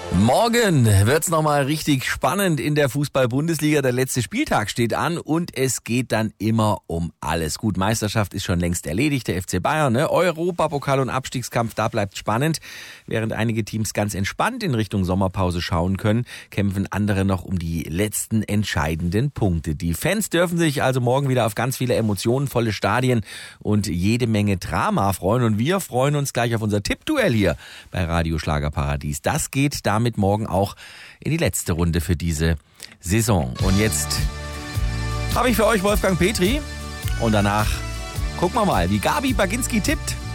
Morgen wird's nochmal richtig spannend in der Fußball-Bundesliga. Der letzte Spieltag steht an und es geht dann immer um alles. Gut, Meisterschaft ist schon längst erledigt, der FC Bayern, ne? Europapokal und Abstiegskampf, da bleibt spannend. Während einige Teams ganz entspannt in Richtung Sommerpause schauen können, kämpfen andere noch um die letzten entscheidenden Punkte. Die Fans dürfen sich also morgen wieder auf ganz viele Emotionen, volle Stadien und jede Menge Drama freuen. Und wir freuen uns gleich auf unser Tippduell hier bei Radio Schlagerparadies. Das geht damit morgen auch in die letzte Runde für diese Saison. Und jetzt habe ich für euch Wolfgang Petri und danach gucken wir mal, wie Gabi Baginski tippt.